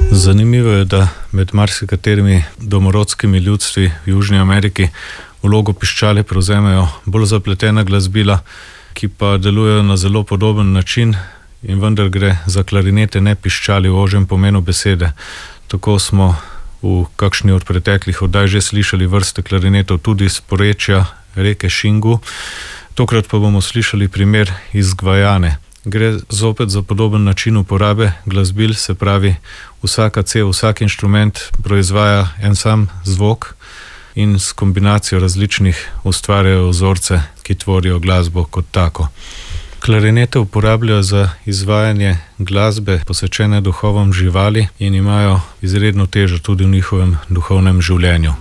Zanimivo je, da med marsikaterimi domorodskimi ljudstvi v Južni Ameriki vlogo piščali prevzemajo bolj zapletena glasbila, ki pa delujejo na zelo podoben način, in vendar gre za klarinete, ne piščali v ožjem pomenu besede. Tako smo v kakšni od preteklih oddaj že slišali vrste klarinetov tudi iz porečja reke Xingu. Tokrat pa bomo slišali primer iz Gvajane. Gre zopet za podoben način uporabe glasbil, se pravi, vsaka cev, vsak inštrument proizvaja en sam zvok in s kombinacijo različnih ustvarjajo vzorce, ki tvorijo glasbo kot tako. Klarinete uporabljajo za izvajanje glasbe, posvečene duhovom živali, in imajo izredno težo tudi v njihovem duhovnem življenju.